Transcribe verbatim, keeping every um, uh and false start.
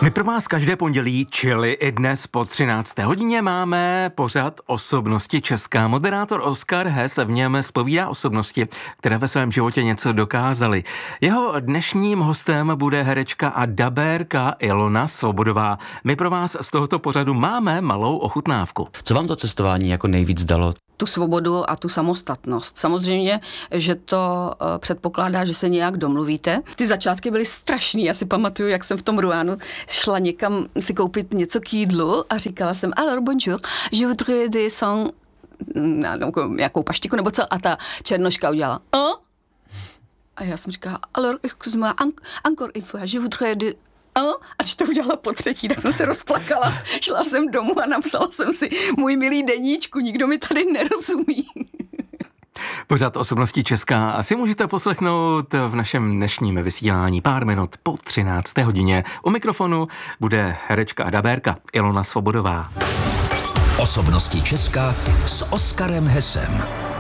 My pro vás každé pondělí, čili i dnes po třinácté hodině, máme pořad Osobnosti Česká. Moderátor Oskar Hess v něm zpovídá osobnosti, které ve svém životě něco dokázaly. Jeho dnešním hostem bude herečka a dabérka Ilona Svobodová. My pro vás z tohoto pořadu máme malou ochutnávku. Co vám to cestování jako nejvíc dalo? Tu svobodu a tu samostatnost. Samozřejmě, že to uh, předpokládá, že se nějak domluvíte. Ty začátky byly strašný. Já si pamatuju, jak jsem v tom Ruánu šla někam si koupit něco k jídlu a říkala jsem, alors bonjour, je voudrais des sans... nějakou paštiku nebo co? A ta černoška udělala, a? A já jsem říkala, alors excuse-moi, encore une fois, je voudrais des... A, a když to udělala po třetí, tak jsem se rozplakala. Šla jsem domů a napsala jsem si, můj milý deníčku, nikdo mi tady nerozumí. Pořad Osobností Česká asi můžete poslechnout v našem dnešním vysílání pár minut po třinácté hodině. U mikrofonu bude herečka a dabérka Ilona Svobodová. Osobnosti Česká s Oskarem Hessem.